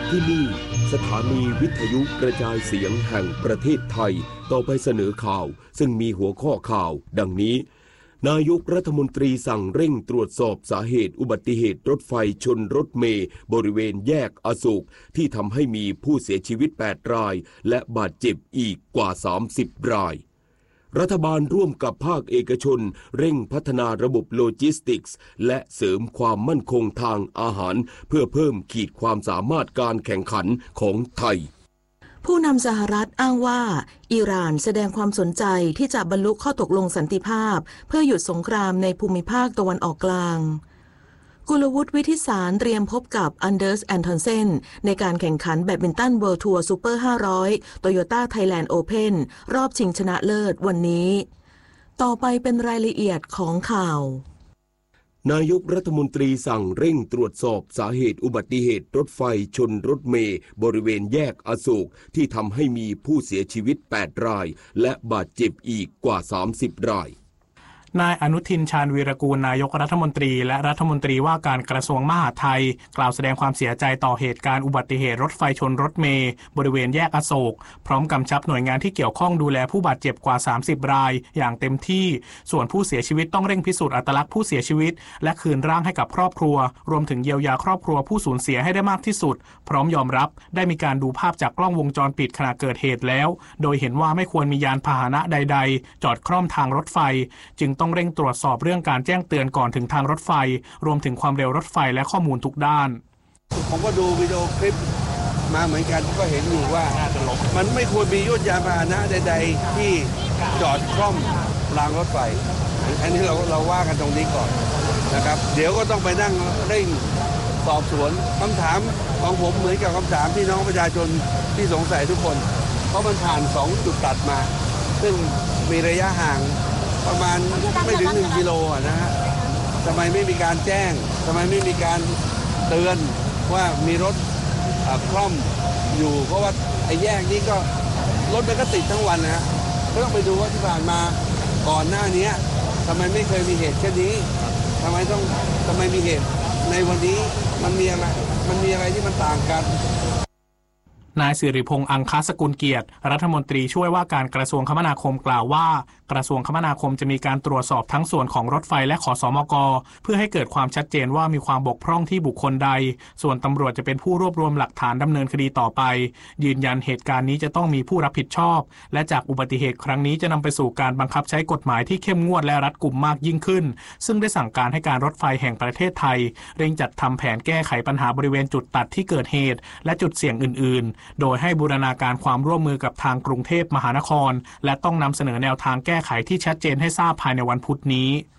ที่นี่สถานีวิทยุกระจายเสียงแห่งประเทศไทยต่อไปเสนอข่าวซึ่งมีหัวข้อข่าวดังนี้นายกรัฐมนตรีสั่งเร่งตรวจสอบสาเหตุอุบัติเหตุรถไฟชนรถเมล์บริเวณแยกอโศกที่ทำให้มีผู้เสียชีวิต8รายและบาดเจ็บอีกกว่า30รายรัฐบาลร่วมกับภาคเอกชนเร่งพัฒนาระบบโลจิสติกส์และเสริมความมั่นคงทางอาหารเพื่อเพิ่มขีดความสามารถการแข่งขันของไทยผู้นำสหรัฐอ้างว่าอิหร่านแสดงความสนใจที่จะบรรลุข้อตกลงสันติภาพเพื่อหยุดสงครามในภูมิภาคตะวันออกกลางกุลวุฒิวิทิสารเตรียมพบกับอันเดอร์สแอนทอนเซนในการแข่งขันแบดมินตันเวิลด์ทัวร์ซูเปอร์500 Toyota Thailand Open รอบชิงชนะเลิศวันนี้ต่อไปเป็นรายละเอียดของข่าวนายกรัฐมนตรีสั่งเร่งตรวจสอบสาเหตุอุบัติเหตุรถไฟชนรถเมล์บริเวณแยกอโศกที่ทำให้มีผู้เสียชีวิต8รายและบาดเจ็บอีกกว่า30รายนายอนุทินชาญวีรกูลนายกรัฐมนตรีและรัฐมนตรีว่าการกระทรวงมหาดไทยกล่าวแสดงความเสียใจต่อเหตุการณ์อุบัติเหตุรถไฟชนรถเมล์บริเวณแยกอโศกพร้อมกำชับหน่วยงานที่เกี่ยวข้องดูแลผู้บาดเจ็บกว่า30รายอย่างเต็มที่ส่วนผู้เสียชีวิตต้องเร่งพิสูจน์อัตลักษณ์ผู้เสียชีวิตและคืนร่างให้กับครอบครัวรวมถึงเยียวยาครอบครัวผู้สูญเสียให้ได้มากที่สุดพร้อมยอมรับได้มีการดูภาพจากกล้องวงจรปิดขณะเกิดเหตุแล้วโดยเห็นว่าไม่ควรมียานพาหนะใดๆจอดคร่อมทางรถไฟจึงต้องเร่งตรวจสอบเรื่องการแจ้งเตือนก่อนถึงทางรถไฟรวมถึงความเร็วรถไฟและข้อมูลทุกด้านผมก็ดูวิดีโอคลิปมาเหมือนกันก็เห็นอยู่ว่ามันไม่ควรมียานพาหนะใดๆที่จอดคล่อมรางรถไฟอันนี้เราว่ากันตรงนี้ก่อนนะครับเดี๋ยวก็ต้องไปนั่งเร่งสอบสวนคำถามของผมเหมือนกับคำถามพี่น้องประชาชนที่สงสัยทุกคนเพราะมันผ่าน2จุดตัดมาซึ่งมีระยะห่างประมาณไม่ถึง1กิโลนะฮะทำไมไม่มีการแจ้งทำไมไม่มีการเตือนว่ามีรถคล่อมอยู่เพราะว่าไอ้แยกนี้ก็รถมันก็ติดทั้งวันนะฮะก็ต้องไปดูว่าที่ผ่านมาก่อนหน้านี้ทำไมไม่เคยมีเหตุเช่นนี้ทำไมมีเหตุในวันนี้มันมีอะไรที่มันต่างกันนายสิริพงษ์อังคสกุลเกียรติรัฐมนตรีช่วยว่าการกระทรวงคมนาคมกล่าวว่ากระทรวงคมนาคมจะมีการตรวจสอบทั้งส่วนของรถไฟและขสมก.เพื่อให้เกิดความชัดเจนว่ามีความบกพร่องที่บุคคลใดส่วนตำรวจจะเป็นผู้รวบรวมหลักฐานดำเนินคดีต่อไปยืนยันเหตุการณ์นี้จะต้องมีผู้รับผิดชอบและจากอุบัติเหตุครั้งนี้จะนำไปสู่การบังคับใช้กฎหมายที่เข้มงวดและรัดกุมมากยิ่งขึ้นซึ่งได้สั่งการให้การรถไฟแห่งประเทศไทยเร่งจัดทำแผนแก้ไขปัญหาบริเวณจุดตัดที่เกิดเหตุและจุดเสี่ยงอื่นๆโดยให้บูรณาการความร่วมมือกับทางกรุงเทพมหานครและต้องนำเสนอแนวทางแก้ไขที่ชัดเจนให้ทราบภายในวันพุธนี้